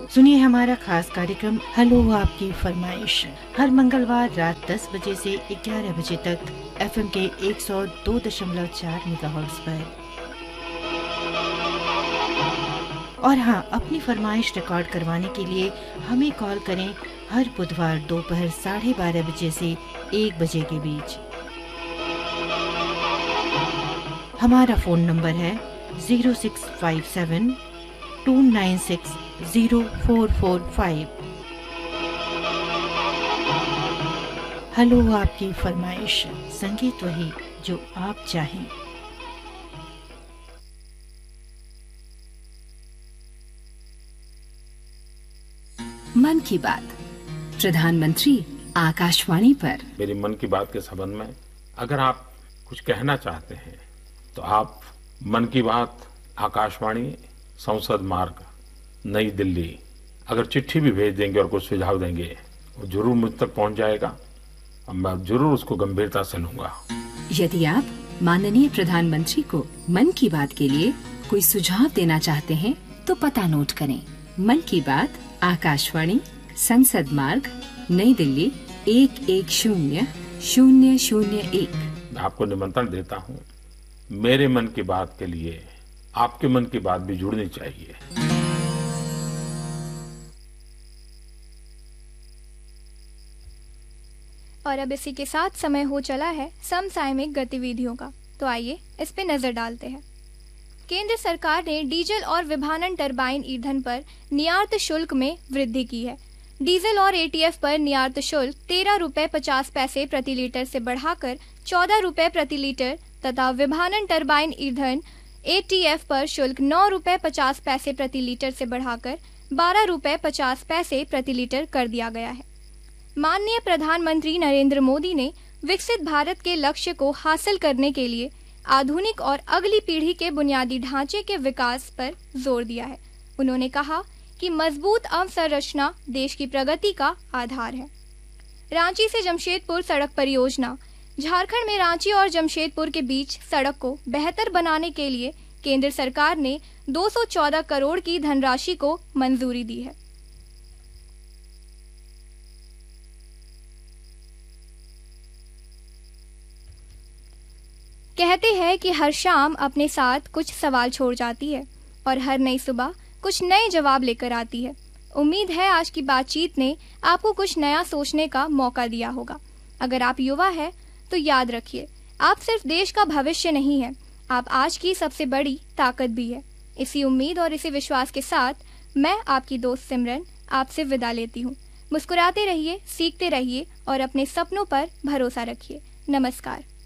सुनिए हमारा खास कार्यक्रम हेलो आपकी फरमाइश हर मंगलवार रात 10 बजे से 11 बजे तक एफएम के 102.4 मेगाहर्ट्ज पर। और हाँ, अपनी फरमाइश रिकॉर्ड करवाने के लिए हमें कॉल करें हर बुधवार दोपहर 12:30 बजे से 1 बजे के बीच। हमारा फोन नंबर है 0657 296 0445। हेलो आपकी फरमाइश, संगीत वही जो आप चाहें। मन की बात, प्रधानमंत्री आकाशवाणी पर। मेरी मन की बात के संबंध में अगर आप कुछ कहना चाहते हैं तो आप मन की बात आकाशवाणी संसद मार्ग नई दिल्ली अगर चिट्ठी भी भेज देंगे और कुछ सुझाव देंगे वो जरूर मुझ तक पहुंच जाएगा और मैं जरूर उसको गंभीरता से लूंगा। यदि आप माननीय प्रधानमंत्री को मन की बात के लिए कोई सुझाव देना चाहते हैं तो पता नोट करें। मन की बात आकाशवाणी संसद मार्ग नई दिल्ली 110001। मैं आपको निमंत्रण देता हूँ, मेरे मन की बात के लिए आपके मन की बात भी जुड़नी चाहिए। और अब इसी के साथ समय हो चला है समसामयिक गतिविधियों का, तो आइए इस पे नजर डालते हैं। केंद्र सरकार ने डीजल और विभानन टरबाइन ईंधन पर निर्यात शुल्क में वृद्धि की है। डीजल और एटीएफ पर निर्यात शुल्क 13 रुपए 50 पैसे प्रति लीटर से बढ़ाकर 14 रुपए प्रति लीटर तथा विभानन टरबाइन ईंधन एटीएफ पर शुल्क 9 रुपए 50 पैसे प्रति लीटर से बढ़ाकर 12 रुपए 50 पैसे प्रति लीटर कर दिया गया है। माननीय प्रधानमंत्री नरेंद्र मोदी ने विकसित भारत के लक्ष्य को हासिल करने के लिए आधुनिक और अगली पीढ़ी के बुनियादी ढांचे के विकास पर जोर दिया है। उन्होंने कहा कि मजबूत अवसंरचना देश की प्रगति का आधार है। रांची से जमशेदपुर सड़क परियोजना। झारखंड में रांची और जमशेदपुर के बीच सड़क को बेहतर बनाने के लिए केंद्र सरकार ने 214 करोड़ की धनराशि को मंजूरी दी है। कहते हैं कि हर शाम अपने साथ कुछ सवाल छोड़ जाती है और हर नई सुबह कुछ नए जवाब लेकर आती है। उम्मीद है आज की बातचीत ने आपको कुछ नया सोचने का मौका दिया होगा। अगर आप युवा हैं तो याद रखिए, आप सिर्फ देश का भविष्य नहीं है, आप आज की सबसे बड़ी ताकत भी है। इसी उम्मीद और इसी विश्वास के साथ मैं आपकी दोस्त सिमरन आपसे विदा लेती हूँ। मुस्कुराते रहिए, सीखते रहिए और अपने सपनों पर भरोसा रखिए। नमस्कार।